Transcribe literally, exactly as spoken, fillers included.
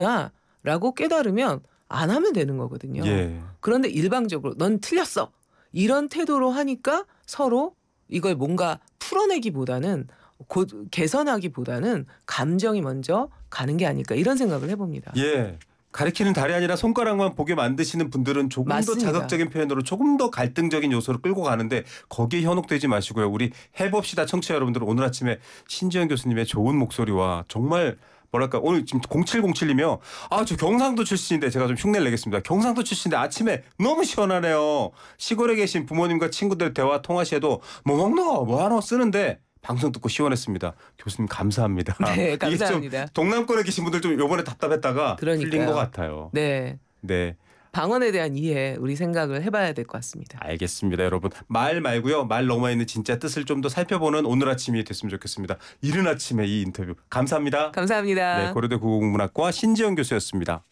라고 깨달으면 안 하면 되는 거거든요. 예. 그런데 일방적으로 넌 틀렸어. 이런 태도로 하니까 서로 이걸 뭔가 풀어내기보다는 곧 개선하기보다는 감정이 먼저 가는 게 아닐까 이런 생각을 해봅니다. 예. 가리키는 달이 아니라 손가락만 보게 만드시는 분들은 조금 맞습니다. 더 자극적인 표현으로 조금 더 갈등적인 요소를 끌고 가는데 거기에 현혹되지 마시고요. 우리 해봅시다 청취자 여러분들 오늘 아침에 신지연 교수님의 좋은 목소리와 정말 뭐랄까 오늘 지금 공칠공칠이며 아 저 경상도 출신인데 제가 좀 흉내를 내겠습니다. 경상도 출신인데 아침에 너무 시원하네요. 시골에 계신 부모님과 친구들 대화 통화 시에도 뭐 먹노 뭐하노 쓰는데 방송 듣고 시원했습니다. 교수님 감사합니다. 네, 감사합니다. 이게 좀 동남권에 계신 분들 좀 요번에 답답했다가 그러니까요. 풀린 것 같아요. 네. 네. 방언에 대한 이해 우리 생각을 해봐야 될 것 같습니다. 알겠습니다. 여러분 말 말고요. 말 넘어있는 진짜 뜻을 좀 더 살펴보는 오늘 아침이 됐으면 좋겠습니다. 이른 아침에 이 인터뷰 감사합니다. 감사합니다. 네, 고려대 국어국문학과 신지연 교수였습니다.